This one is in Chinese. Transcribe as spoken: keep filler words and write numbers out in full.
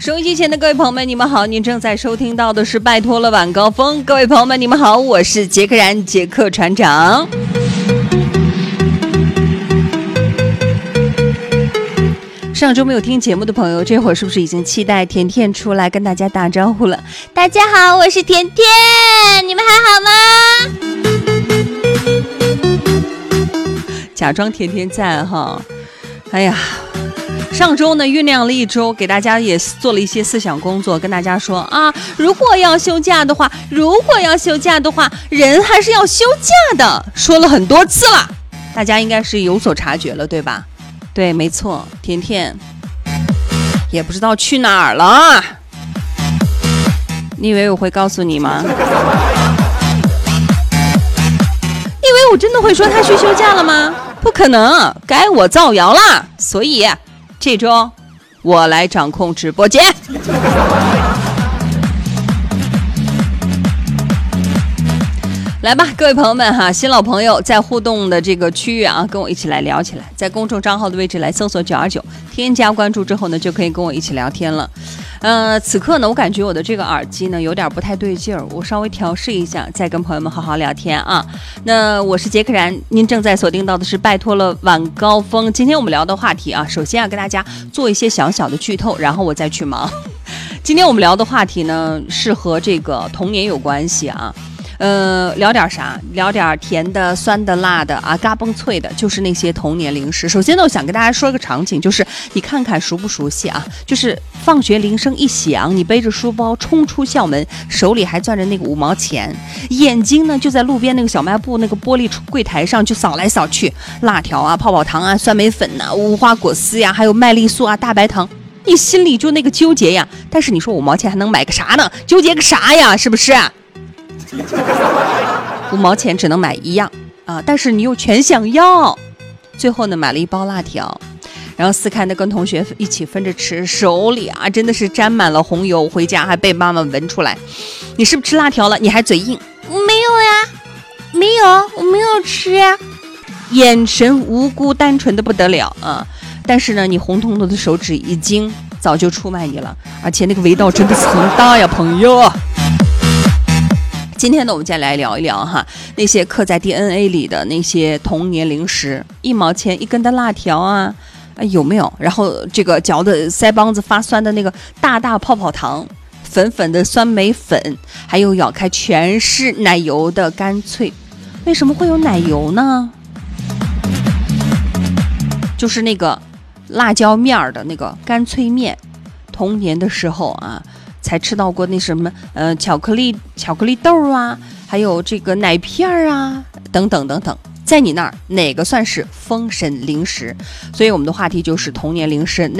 收音机前的各位朋友们，你们好，您正在收听到的是拜托了晚高峰。各位朋友们，你们好，我是杰克然杰克船长。上周没有听节目的朋友，这会儿是不是已经期待甜甜出来跟大家打招呼了？ 大家好，我是甜甜，你们还好吗？ 假装甜甜在哈。哎呀，上周呢酝酿了一周，给大家也做了一些思想工作，跟大家说啊，如果要休假的话，如果要休假的话，人还是要休假的，说了很多次了，大家应该是有所察觉了，对吧？对，没错，甜甜也不知道去哪儿了。你以为我会告诉你吗？你以为我真的会说他去休假了吗？不可能，该我造谣了。所以这周我来掌控直播间。来吧，各位朋友们哈，新老朋友在互动的这个区域啊，跟我一起来聊起来。在公众账号的位置来搜索九二九，添加关注之后呢，就可以跟我一起聊天了。呃，此刻呢，我感觉我的这个耳机呢有点不太对劲儿，我稍微调试一下，再跟朋友们好好聊天啊。那我是杰克然，您正在锁定到的是拜托了晚高峰。今天我们聊的话题啊，首先要跟大家做一些小小的剧透，然后我再去忙。今天我们聊的话题呢，是和这个童年有关系啊。呃，聊点啥？聊点甜的、酸的、辣的啊，嘎嘣脆的，就是那些童年零食。首先呢，我想跟大家说一个场景，就是你看看熟不熟悉啊？就是放学铃声一响，你背着书包冲出校门，手里还攥着那个五毛钱，眼睛呢就在路边那个小卖部那个玻璃柜台上就扫来扫去，辣条啊、泡泡糖啊、酸梅粉啊、无花果丝呀、啊，还有麦丽素啊、大白糖。你心里就那个纠结呀，但是你说五毛钱还能买个啥呢？纠结个啥呀？是不是？五毛钱只能买一样啊，但是你又全想要，最后呢买了一包辣条，然后撕开的跟同学一起分着吃，手里啊真的是沾满了红油，回家还被妈妈闻出来。你是不是吃辣条了？你还嘴硬？ 没有呀，没有，我没有吃呀。 眼神无辜单纯的不得了啊！但是呢，你红彤彤的手指已经早就出卖你了，而且那个味道真的是很大呀，朋友。今天呢，我们再来聊一聊哈，那些刻在 D N A 里的那些童年零食，一毛钱一根的辣条啊，啊有没有？然后这个嚼的腮帮子发酸的那个大大泡泡糖，粉粉的酸梅粉，还有咬开全是奶油的干脆。为什么会有奶油呢？就是那个辣椒面的那个干脆面，童年的时候啊。才吃到过那什么呃巧克力巧克力豆啊，还有这个奶片啊，等等等等，在你那儿哪个算是封神零食？所以我们的话题就是童年零食。